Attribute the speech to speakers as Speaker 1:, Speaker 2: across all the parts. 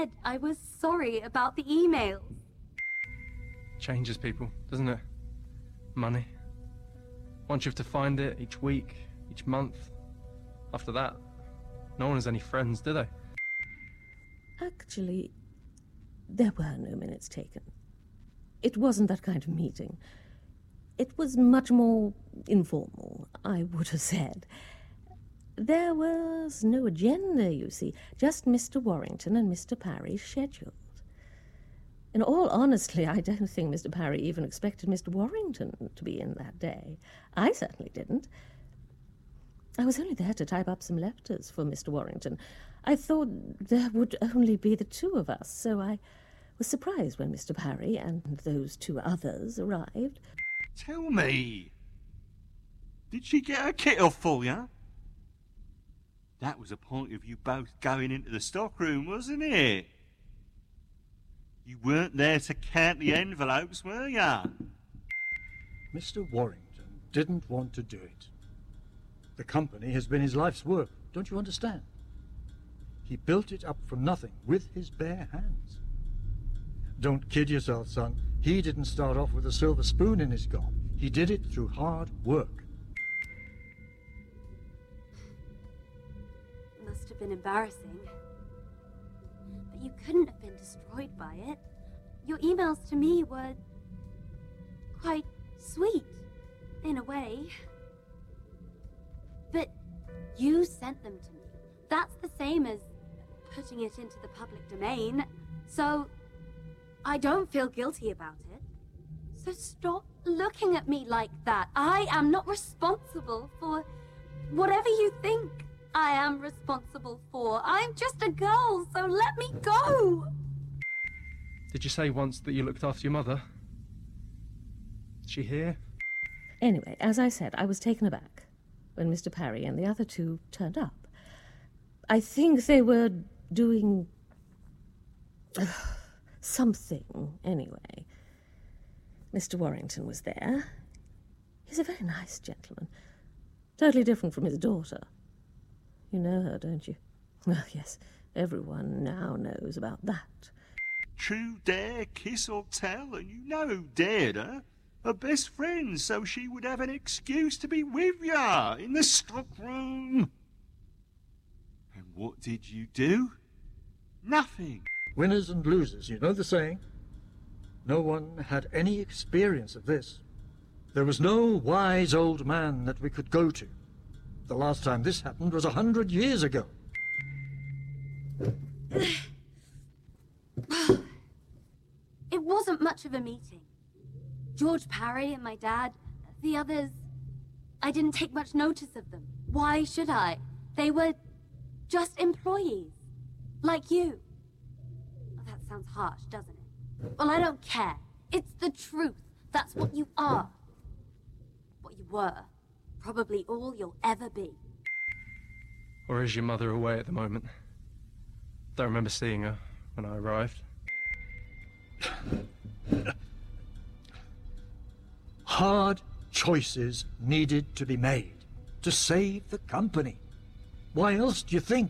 Speaker 1: said I was sorry about the emails.
Speaker 2: Changes people, doesn't it? Money. Once you have to find it each week, each month. After that, no one has any friends, do they?
Speaker 3: Actually, there were no minutes taken. It wasn't that kind of meeting. It was much more informal, I would have said. There was no agenda, you see, just Mr. Warrington and Mr. Parry scheduled. In all honesty, I don't think Mr. Parry even expected Mr. Warrington to be in that day. I certainly didn't. I was only there to type up some letters for Mr. Warrington. I thought there would only be the two of us, so I was surprised when Mr. Parry and those two others arrived.
Speaker 4: Tell me, did she get her kit off for you? That was a point of you both going into the stockroom, wasn't it? You weren't there to count the envelopes, were ya?
Speaker 5: Mr. Warrington didn't want to do it. The company has been his life's work, don't you understand? He built it up from nothing with his bare hands. Don't kid yourself, son. He didn't start off with a silver spoon in his gob. He did it through hard work.
Speaker 1: It must have been embarrassing. But you couldn't have been destroyed by it. Your emails to me were quite sweet, in a way. But you sent them to me. That's the same as putting it into the public domain. So I don't feel guilty about it. So stop looking at me like that. I am not responsible for whatever you think I am responsible for. I'm just a girl, so let me go!
Speaker 2: Did you say once that you looked after your mother? Is she here?
Speaker 3: Anyway, as I said, I was taken aback when Mr. Parry and the other two turned up. I think they were doing something, anyway. Mr. Warrington was there. He's a very nice gentleman. Totally different from his daughter. You know her, don't you? Well, yes, everyone now knows about that.
Speaker 4: True dare, kiss or tell, and you know who dared her. Her best friend, so she would have an excuse to be with ya in the stockroom. And what did you do? Nothing.
Speaker 5: Winners and losers, you know the saying. No one had any experience of this. There was no wise old man that we could go to. The last time this happened was 100 years ago.
Speaker 1: It wasn't much of a meeting. George Parry and my dad, the others, I didn't take much notice of them. Why should I? They were just employees. Like you. Oh, that sounds harsh, doesn't it? Well, I don't care. It's the truth. That's what you are. What you were. Probably all you'll ever be.
Speaker 2: Or is your mother away at the moment? Don't remember seeing her when I arrived.
Speaker 5: Hard choices needed to be made to save the company. Why else do you think?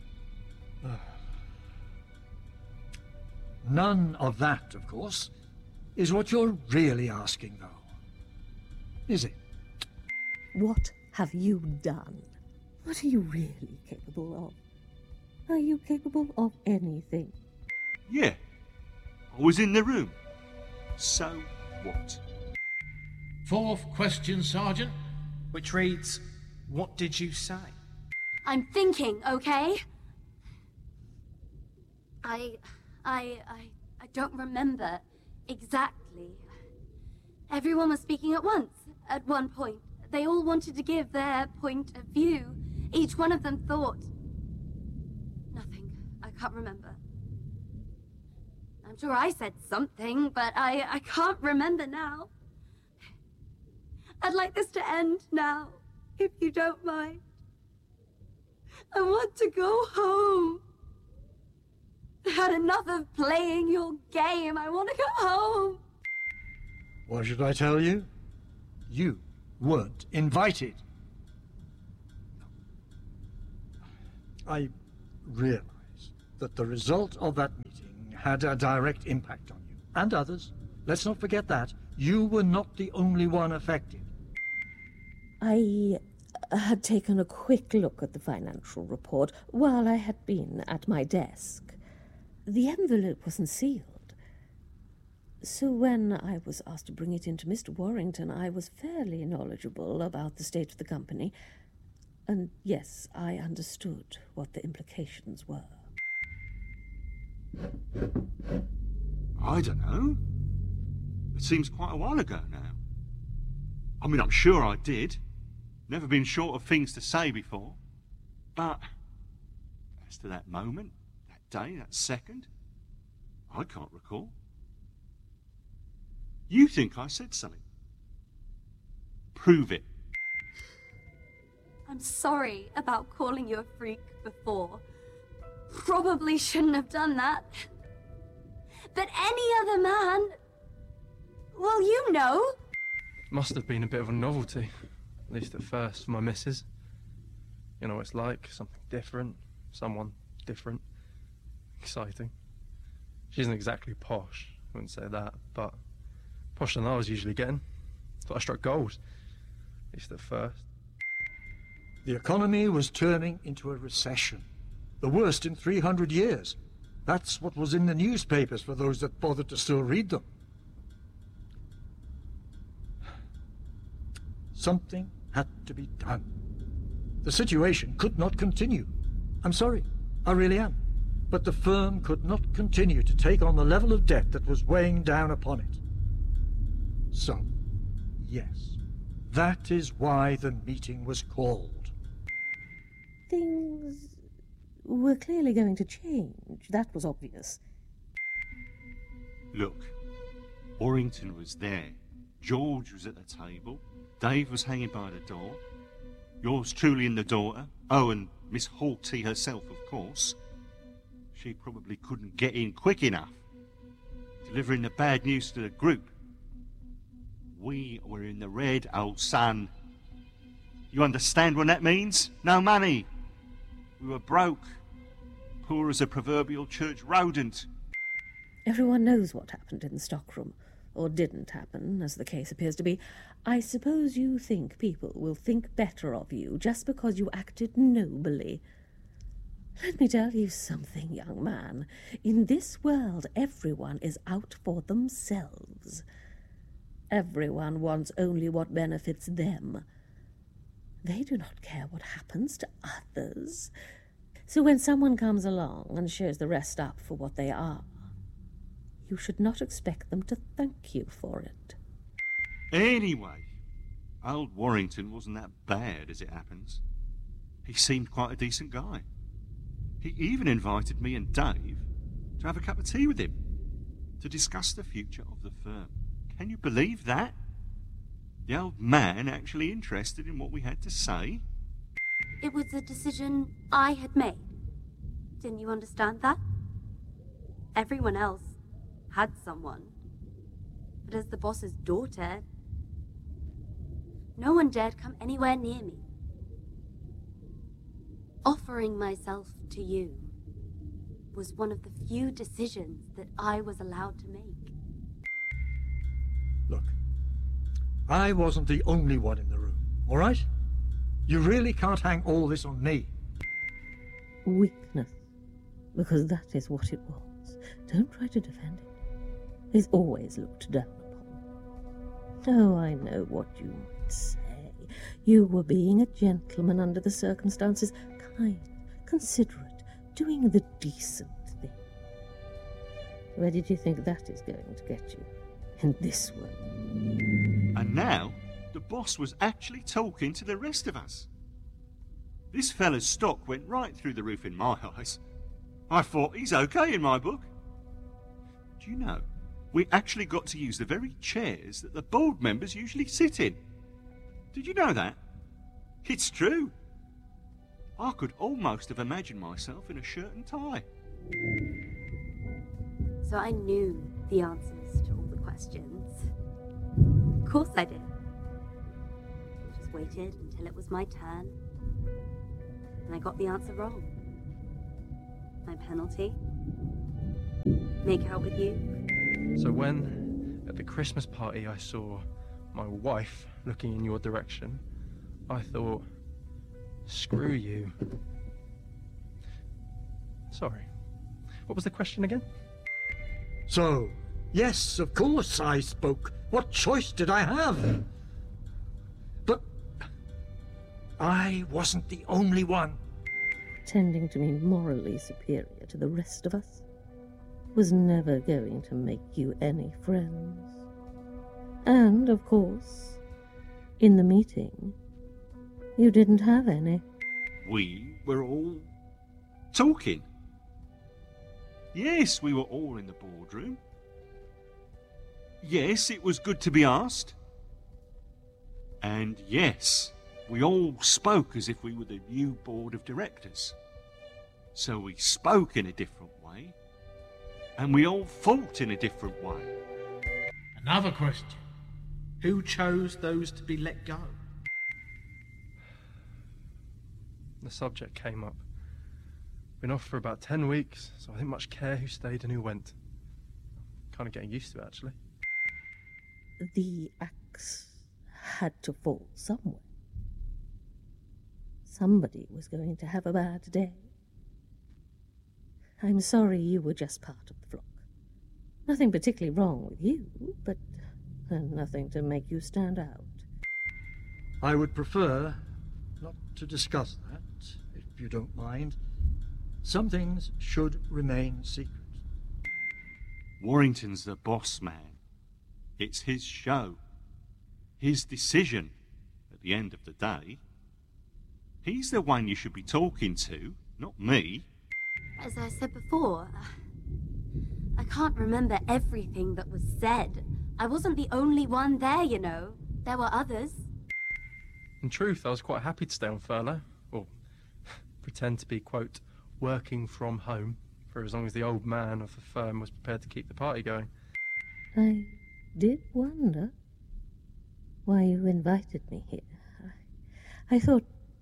Speaker 5: None of that, of course, is what you're really asking, though. Is it?
Speaker 3: What have you done? What are you really capable of? Are you capable of anything?
Speaker 4: Yeah, I was in the room. So what?
Speaker 6: Fourth question, Sergeant, which reads, what did you say?
Speaker 1: I'm thinking, okay? I don't remember exactly. Everyone was speaking at once, at one point. They all wanted to give their point of view. Each one of them thought... Nothing. I can't remember. I'm sure I said something, but I can't remember now. I'd like this to end now, if you don't mind. I want to go home. I had enough of playing your game. I want to go home.
Speaker 5: What should I tell you? You weren't invited. I realize that the result of that meeting had a direct impact on you, and others. Let's not forget that. You were not the only one affected.
Speaker 3: I had taken a quick look at the financial report while I had been at my desk. The envelope wasn't sealed. So when I was asked to bring it in to Mr. Warrington, I was fairly knowledgeable about the state of the company. And yes, I understood what the implications were.
Speaker 4: I don't know. It seems quite a while ago now. I mean, I'm sure I did. Never been short of things to say before. But as to that moment, that day, that second, I can't recall. You think I said something? Prove it.
Speaker 1: I'm sorry about calling you a freak before. Probably shouldn't have done that. But any other man... Well, you know.
Speaker 2: Must have been a bit of a novelty, at least at first, for my missus. You know what it's like, something different, someone different, exciting. She isn't exactly posh, I wouldn't say that, but posher than I was usually getting. Thought I struck gold, at least at first.
Speaker 5: The economy was turning into a recession, the worst in 300 years. That's what was in the newspapers for those that bothered to still read them. Something had to be done. The situation could not continue. I'm sorry, I really am. But the firm could not continue to take on the level of debt that was weighing down upon it. So, yes, that is why the meeting was called.
Speaker 3: Things were clearly going to change. That was obvious.
Speaker 4: Look, Warrington was there. George was at the table. Dave was hanging by the door. Yours truly and the daughter. Oh, and Miss Hawty herself, of course. She probably couldn't get in quick enough, delivering the bad news to the group. We were in the red, old son. You understand what that means? No money. We were broke. Poor as a proverbial church rodent.
Speaker 3: Everyone knows what happened in the stockroom, or didn't happen, as the case appears to be. I suppose you think people will think better of you just because you acted nobly. Let me tell you something, young man. In this world, everyone is out for themselves. Everyone wants only what benefits them. They do not care what happens to others. So when someone comes along and shows the rest up for what they are, you should not expect them to thank you for it.
Speaker 4: Anyway, old Warrington wasn't that bad, as it happens. He seemed quite a decent guy. He even invited me and Dave to have a cup of tea with him, to discuss the future of the firm. Can you believe that? The old man actually interested in what we had to say?
Speaker 1: It was a decision I had made. Didn't you understand that? Everyone else had someone. But as the boss's daughter, no one dared come anywhere near me. Offering myself to you was one of the few decisions that I was allowed to make.
Speaker 5: Look, I wasn't the only one in the room, all right? You really can't hang all this on me.
Speaker 3: Weakness, because that is what it was. Don't try to defend it. It's always looked down upon. Oh, I know what you might say. You were being a gentleman under the circumstances, kind, considerate, doing the decent thing. Where did you think that is going to get you? In this way.
Speaker 4: And now, the boss was actually talking to the rest of us. This fella's stock went right through the roof in my eyes. I thought he's okay in my book. Do you know, we actually got to use the very chairs that the board members usually sit in. Did you know that? It's true. I could almost have imagined myself in a shirt and tie.
Speaker 1: So I knew the answers to all the questions. Of course I did. I just waited until it was my turn. And I got the answer wrong. my penalty. Make out with you.
Speaker 2: So when, at the Christmas party, I saw my wife looking in your direction, I thought, screw you. Sorry. What was the question again?
Speaker 5: So, yes, of course I spoke. What choice did I have? But I wasn't the only one.
Speaker 3: Pretending to be morally superior to the rest of us was never going to make you any friends. And, of course, in the meeting, you didn't have any.
Speaker 4: We were all talking. Yes, we were all in the boardroom. Yes, it was good to be asked. And yes, we all spoke as if we were the new board of directors. So we spoke in a different way, and we all thought in a different way.
Speaker 6: Another question. Who chose those to be let go?
Speaker 2: The subject came up. Been off for about 10 weeks, so I didn't much care who stayed and who went. Kind of getting used to it, actually.
Speaker 3: The axe had to fall somewhere. Somebody was going to have a bad day. I'm sorry you were just part of the flock. Nothing particularly wrong with you, but nothing to make you stand out.
Speaker 5: I would prefer not to discuss that, if you don't mind. Some things should remain secret.
Speaker 4: Warrington's the boss man. It's his show. His decision, at the end of the day. He's the one you should be talking to, not me.
Speaker 1: As I said before, I can't remember everything that was said. I wasn't the only one there, you know. There were others.
Speaker 2: In truth, I was quite happy to stay on furlough, or pretend to be, quote, working from home, for as long as the old man of the firm was prepared to keep the party going.
Speaker 3: I did wonder why you invited me here. I thought...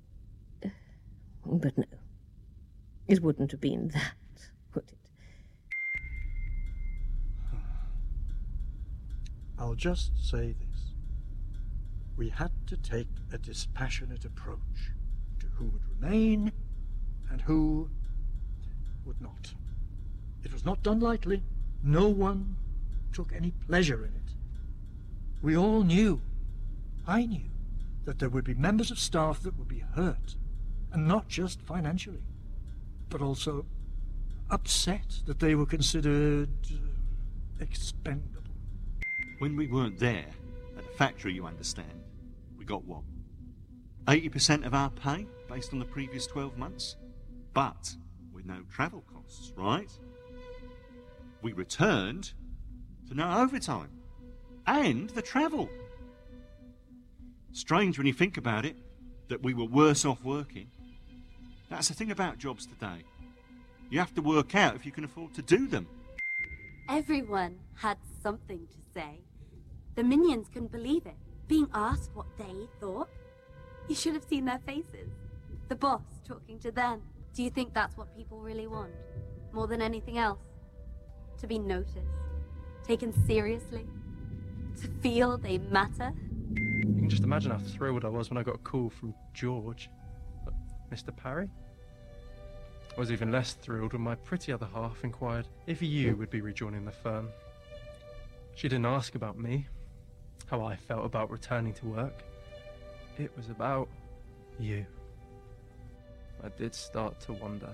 Speaker 3: But no, it wouldn't have been that, would it?
Speaker 5: I'll just say this. We had to take a dispassionate approach to who would remain and who would not. It was not done lightly. No one took any pleasure in it. We all knew, I knew, that there would be members of staff that would be hurt, and not just financially, but also upset that they were considered expendable.
Speaker 4: When we weren't there, at the factory, you understand, we got what? 80% of our pay, based on the previous 12 months? But with no travel costs, right? We returned to no overtime. And the travel. Strange when you think about it, that we were worse off working. That's the thing about jobs today. You have to work out if you can afford to do them.
Speaker 1: Everyone had something to say. The minions couldn't believe it, being asked what they thought. You should have seen their faces. The boss talking to them. Do you think that's what people really want? More than anything else? To be noticed? Taken seriously? To feel they matter?
Speaker 2: You can just imagine how thrilled I was when I got a call from George. Mr. Parry? I was even less thrilled when my pretty other half inquired if you would be rejoining the firm. She didn't ask about me, how I felt about returning to work. It was about you. I did start to wonder.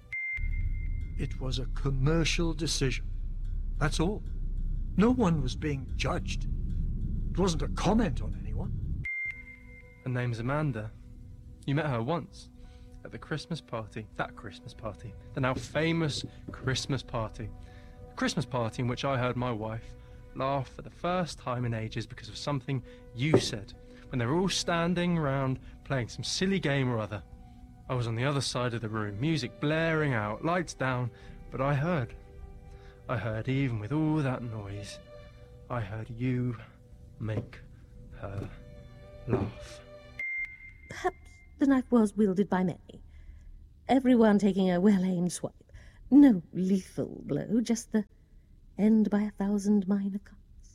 Speaker 5: It was a commercial decision. That's all. No one was being judged. It wasn't a comment on anyone.
Speaker 2: Her name's Amanda. You met her once. At the Christmas party. That Christmas party. The now famous Christmas party. A Christmas party in which I heard my wife laugh for the first time in ages because of something you said when they were all standing around playing some silly game or other. I was on the other side of the room, music blaring out, lights down, but I heard even with all that noise, I heard you make her laugh.
Speaker 3: Perhaps the knife was wielded by many, everyone taking a well-aimed swipe. No lethal blow, just the end by 1,000 minor cuts.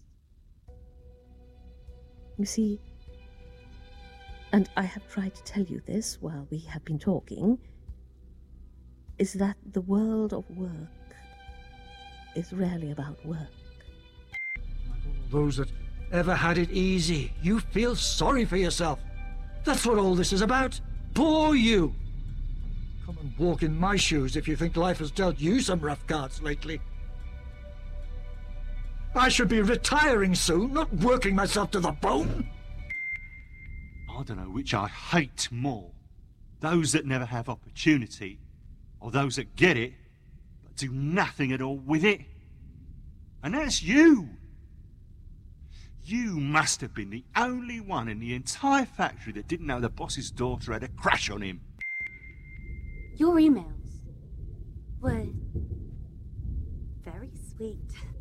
Speaker 3: You see, and I have tried to tell you this while we have been talking, is that the world of work is rarely about work.
Speaker 5: Like all those that ever had it easy, you feel sorry for yourself. That's what all this is about. Poor you. Come and walk in my shoes if you think life has dealt you some rough cards lately. I should be retiring soon, not working myself to the bone.
Speaker 4: I don't know which I hate more. Those that never have opportunity, or those that get it, but do nothing at all with it. And that's you. You must have been the only one in the entire factory that didn't know the boss's daughter had a crush on him.
Speaker 1: Your emails were very sweet.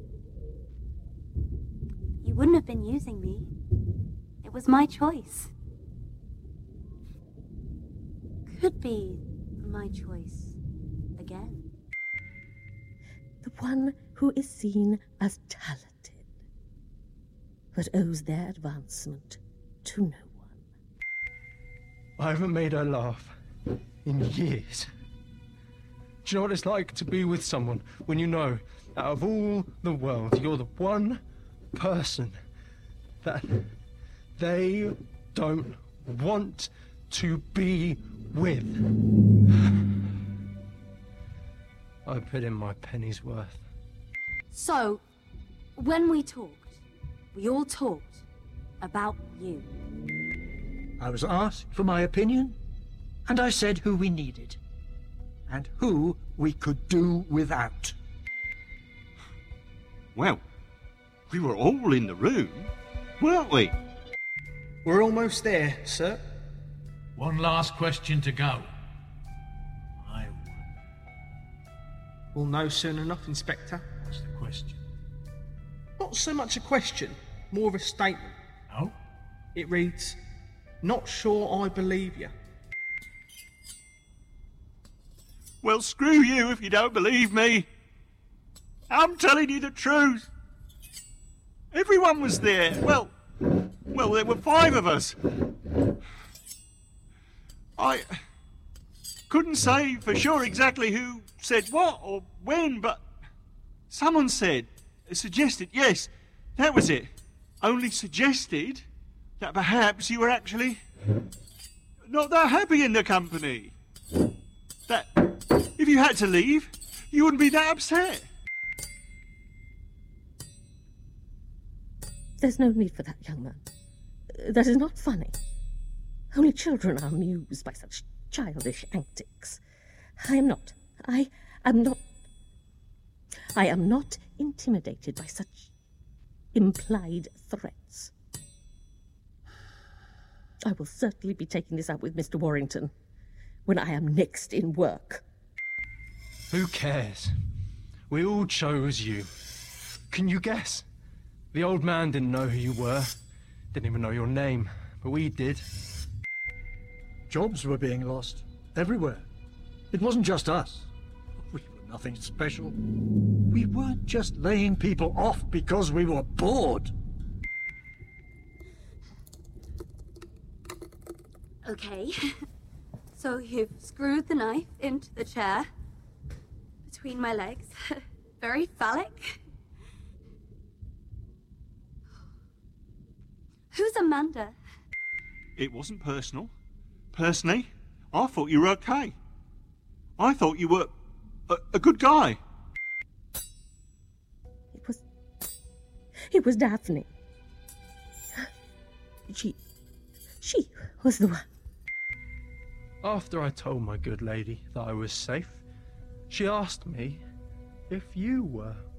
Speaker 1: You wouldn't have been using me. It was my choice. Could be my choice again.
Speaker 3: The one who is seen as talented, but owes their advancement to no one.
Speaker 2: I haven't made her laugh in years. Do you know what it's like to be with someone when you know, out of all the world, you're the one person that they don't want to be with? I put in my penny's worth.
Speaker 1: So, when we talked, we all talked about you.
Speaker 5: I was asked for my opinion, and I said who we needed, and who we could do without.
Speaker 4: Well, we were all in the room, weren't we?
Speaker 6: We're almost there, sir. One last question to go. I won.
Speaker 7: We'll know soon enough, Inspector.
Speaker 6: What's the question?
Speaker 7: Not so much a question, more of a statement.
Speaker 6: Oh?
Speaker 7: It reads, "Not sure I believe you."
Speaker 4: Well, screw you if you don't believe me. I'm telling you the truth. Everyone was there. Well, there were 5 of us. I couldn't say for sure exactly who said what or when, but someone suggested, yes, that was it. Only suggested that perhaps you were actually not that happy in the company. That if you had to leave, you wouldn't be that upset.
Speaker 3: There's no need for that, young man. That is not funny. Only children are amused by such childish antics. I am not intimidated by such implied threats. I will certainly be taking this up with Mr. Warrington when I am next in work.
Speaker 2: Who cares? We all chose you. Can you guess? The old man didn't know who you were, didn't even know your name, but we did.
Speaker 5: Jobs were being lost everywhere. It wasn't just us. We were nothing special. We weren't just laying people off because we were bored.
Speaker 1: Okay. So you've screwed the knife into the chair between my legs. Very phallic. Who's Amanda?
Speaker 4: It wasn't personal. Personally, I thought you were okay. I thought you were a good guy.
Speaker 3: It was Daphne. She was the one.
Speaker 2: After I told my good lady that I was safe, she asked me if you were.